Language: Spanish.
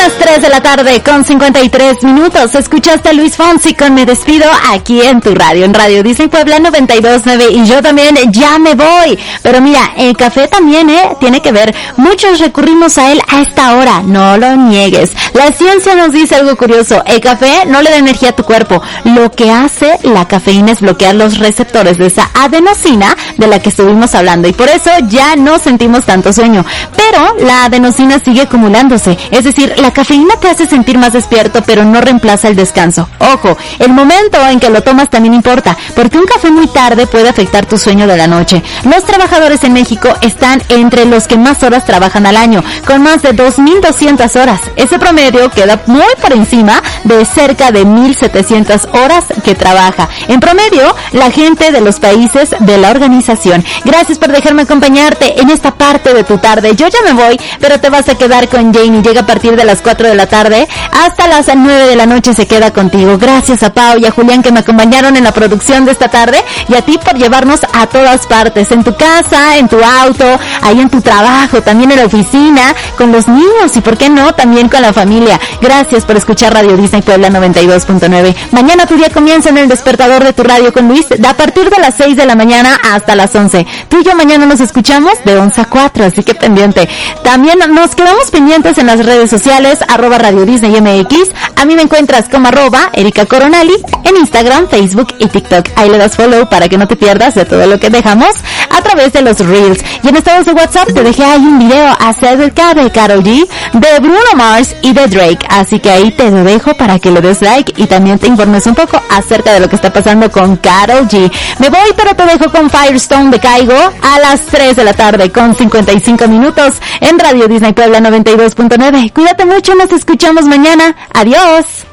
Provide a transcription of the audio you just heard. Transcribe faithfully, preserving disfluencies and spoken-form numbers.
las tres de la tarde con cincuenta y tres minutos. Escuchaste a Luis Fonsi con Me Despido aquí en tu radio, en Radio Disney Puebla noventa y dos punto nueve. Y yo también ya me voy. Pero mira, el café también, ¿eh? Tiene que ver. Muchos recurrimos a él a esta hora. No lo niegues. La ciencia nos dice algo curioso. El café no le da energía a tu cuerpo. Lo que hace la cafeína es bloquear los receptores de esa adenosina de la que estuvimos hablando. Y por eso ya no sentimos tanto sueño. Pero la adenosina sigue acumulándose. Es decir, la cafeína te hace sentir más despierto, pero no reemplaza el descanso. Ojo, el momento en que lo tomas también importa, porque un café muy tarde puede afectar tu sueño de la noche. Los trabajadores en México están entre los que más horas trabajan al año, con más de dos mil doscientas horas. Ese promedio queda muy por encima de cerca de mil setecientas horas que trabaja. En promedio, la gente de los países de la organización. Gracias por dejarme acompañarte en esta parte de tu tarde. Yo ya me voy, pero te vas a quedar con Janie. Llega a partir de las cuatro de la tarde hasta las nueve de la noche, se queda contigo. Gracias a Pau y a Julián que me acompañaron en la producción de esta tarde, y a ti por llevarnos a todas partes, en tu casa, en tu auto, ahí en tu trabajo, también en la oficina, con los niños y por qué no, también con la familia. Gracias por escuchar Radio Disney Puebla noventa y dos punto nueve. Mañana tu día comienza en el despertador de tu radio con Luis, a partir de las seis de la mañana hasta las once. Tú y yo mañana nos escuchamos de once a cuatro, así que pendiente. También nos quedamos pendientes en las redes sociales, arroba Radio Disney M X. A mí me encuentras como arroba Erika Coronali en Instagram, Facebook y TikTok. Ahí le das follow para que no te pierdas de todo lo que dejamos a través de los Reels. Y en estados de WhatsApp te dejé ahí un video acerca de Karol G, de Bruno Mars y de Drake. Así que ahí te lo dejo para que le des like y también te informes un poco acerca de lo que está pasando con Karol G. Me voy, pero te dejo con Firestone de Caigo a las tres de la tarde con cincuenta y cinco minutos en Radio Disney Puebla noventa y dos punto nueve. Cuídate mucho, nos escuchamos mañana. Adiós.